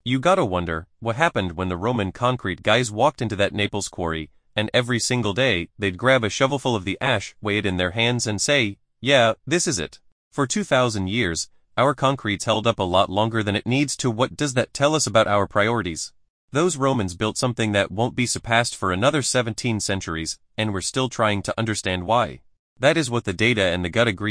You gotta wonder, what happened when the Roman concrete guys walked into that Naples quarry, and every single day, they'd grab a shovelful of the ash, weigh it in their hands and say, yeah, this is it. For 2,000 years, our concrete's held up a lot longer than it needs to. What does that tell us about our priorities? Those Romans built something that won't be surpassed for another 17 centuries, and we're still trying to understand why. That is what the data and the gut agree.